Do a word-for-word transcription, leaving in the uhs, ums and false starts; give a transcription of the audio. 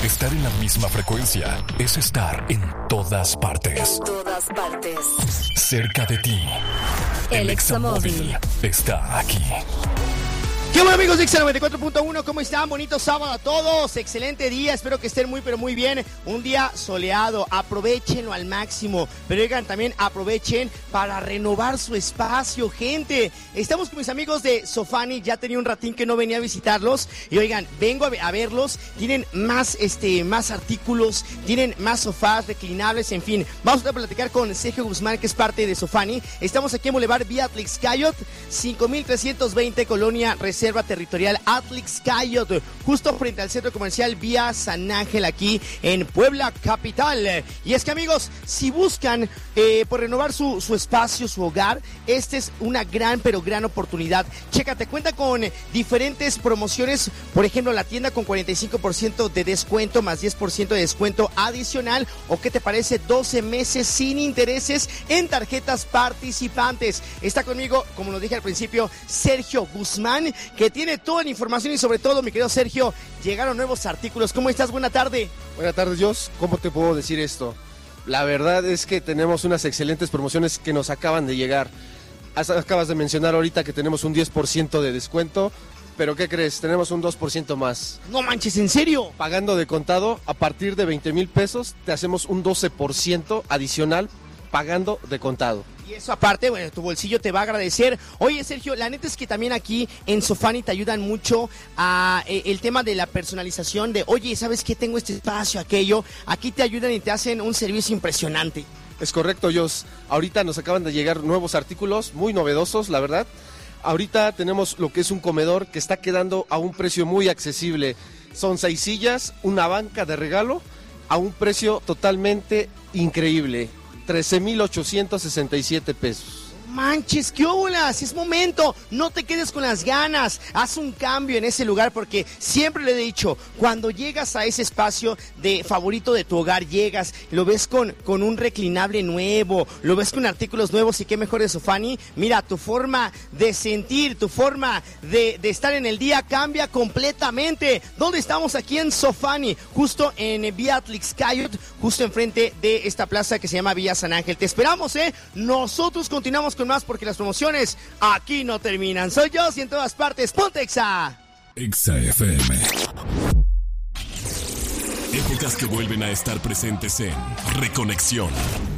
Estar en la misma frecuencia es estar en todas partes. En todas partes. Cerca de ti. El, El Examóvil está aquí. ¿Qué bueno, amigos de Exa noventa y cuatro punto uno? ¿Cómo están? Bonito sábado a todos. Excelente día. Espero que estén muy, pero muy bien. Un día soleado. Aprovechenlo al máximo. Pero oigan, también aprovechen para renovar su espacio, gente. Estamos con mis amigos de Sofani. Ya tenía un ratín que no venía a visitarlos. Y oigan, vengo a verlos. Tienen más, este, más artículos. Tienen más sofás reclinables. En fin, vamos a platicar con Sergio Guzmán, que es parte de Sofani. Estamos aquí en Boulevard Vía Atlixcayot, cinco mil trescientos veinte, Colonia Reserva Territorial Atlixcayot, justo frente al centro comercial Vía San Ángel, aquí en Puebla capital. Y es que, amigos, si buscan eh, por renovar su, su espacio, su hogar, esta es una gran, pero gran oportunidad. Chécate, cuenta con diferentes promociones. Por ejemplo, la tienda con cuarenta y cinco por ciento de descuento más diez por ciento de descuento adicional. ¿O qué te parece? doce meses sin intereses en tarjetas participantes. Está conmigo, como lo dije al principio, Sergio Guzmán, que tiene toda la información. Y sobre todo, mi querido Sergio, llegaron nuevos artículos. ¿Cómo estás? Buena tarde. Buenas tardes, Jos. ¿Cómo te puedo decir esto? La verdad es que tenemos unas excelentes promociones que nos acaban de llegar. Acabas de mencionar ahorita que tenemos un diez por ciento de descuento, pero ¿qué crees? Tenemos un dos por ciento más. No manches, ¿en serio? Pagando de contado, a partir de veinte mil pesos, te hacemos un doce por ciento adicional pagando de contado. Y eso aparte, bueno, tu bolsillo te va a agradecer. Oye, Sergio, la neta es que también aquí en Sofani te ayudan mucho a eh, el tema de la personalización de, oye, ¿sabes qué? Tengo este espacio, aquello. Aquí te ayudan y te hacen un servicio impresionante. Es correcto, Jos. Ahorita nos acaban de llegar nuevos artículos muy novedosos, la verdad. Ahorita tenemos lo que es un comedor que está quedando a un precio muy accesible. Son seis sillas, una banca de regalo a un precio totalmente increíble. trece mil ochocientos sesenta y siete pesos. Manches, qué óvulas, es momento, no te quedes con las ganas, haz un cambio en ese lugar, porque siempre le he dicho, cuando llegas a ese espacio de favorito de tu hogar, llegas, lo ves con, con un reclinable nuevo, lo ves con artículos nuevos, y qué mejor de Sofani. Mira, tu forma de sentir, tu forma de, de estar en el día cambia completamente. ¿Dónde estamos? Aquí en Sofani, justo en Vía Atlixcayot, justo enfrente de esta plaza que se llama Vía San Ángel. Te esperamos, ¿eh? Nosotros continuamos con más, porque las promociones aquí no terminan. Soy yo, y en todas partes, ponte Exa. Exa F M. Épocas que vuelven a estar presentes en Reconexión.